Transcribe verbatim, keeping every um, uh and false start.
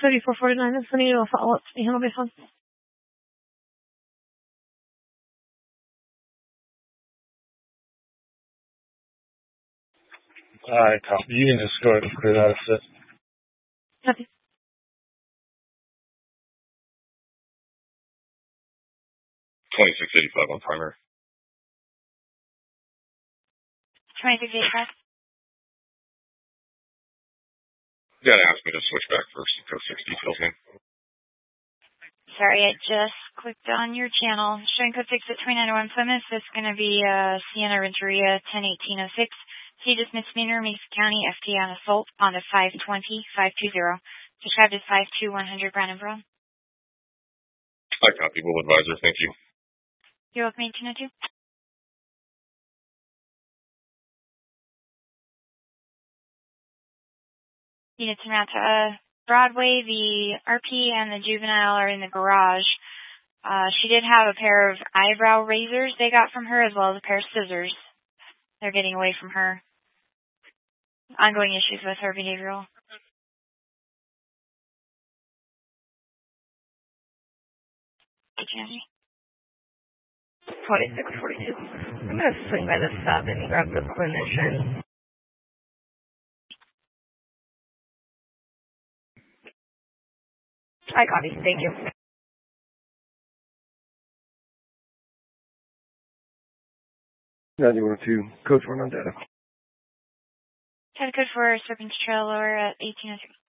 thirty-four forty-nine, that's when you do a follow-up to me. Handle my phone. Alright, copy. You can just go ahead and clear that if it. Copy. twenty-six eighty-five on primary. twenty-six eighty-five. Yeah, they asked me to switch back for code six details, man. Sorry, I just clicked on your channel. Showing code six at twenty-nine oh one Plymouth. It's going to be uh, Sienna Renteria ten eighteen oh six. C just misdemeanor, Mesa County, F T on assault on the five twenty five two zero. Described as five two one hundred Brandon Road. I copy. Will advisor. Thank you. You're welcome, eighteen oh two. Units en route to uh, Broadway. The R P and the juvenile are in the garage. Uh, she did have a pair of eyebrow razors they got from her, as well as a pair of scissors. They're getting away from her. Ongoing issues with her behavioral. twenty-six forty-two. I'm going to swing by the sub and grab the clinician. I copy. Thank you. ninety-one oh two, code one on data. Had a code for Serpent Trail or at eighteen oh three.